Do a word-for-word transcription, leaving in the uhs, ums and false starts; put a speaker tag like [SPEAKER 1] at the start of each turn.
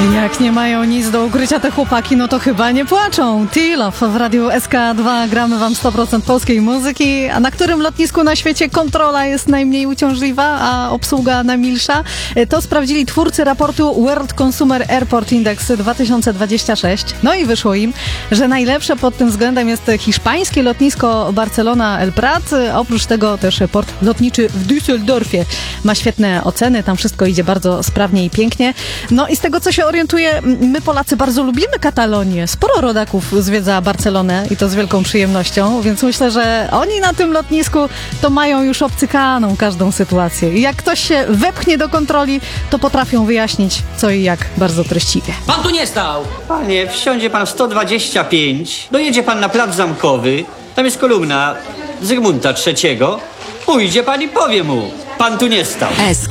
[SPEAKER 1] Jak nie mają nic do ukrycia te chłopaki, no to chyba nie płaczą. T-Love w Radiu S K dwa gramy wam sto procent polskiej muzyki. A na którym lotnisku na świecie kontrola jest najmniej uciążliwa, a obsługa najmilsza? To sprawdzili twórcy raportu World Consumer Airport Index dwa tysiące dwadzieścia sześć. No i wyszło im, że najlepsze pod tym względem jest hiszpańskie lotnisko Barcelona El Prat. Oprócz tego też port lotniczy w Düsseldorfie ma świetne oceny. Tam wszystko idzie bardzo sprawnie i pięknie. No i z tego, co się orientuję, my Polacy bardzo lubimy Katalonię. Sporo rodaków zwiedza Barcelonę i to z wielką przyjemnością, więc myślę, że oni na tym lotnisku to mają już obcykaną każdą sytuację. I jak ktoś się wepchnie do kontroli, to potrafią wyjaśnić co i jak bardzo treściwie.
[SPEAKER 2] Pan tu nie stał!
[SPEAKER 3] Panie, wsiądzie pan w sto dwadzieścia pięć, dojedzie pan na plac Zamkowy, tam jest kolumna Zygmunta trzeciego, pójdzie pan i powie mu, pan tu nie stał.
[SPEAKER 4] S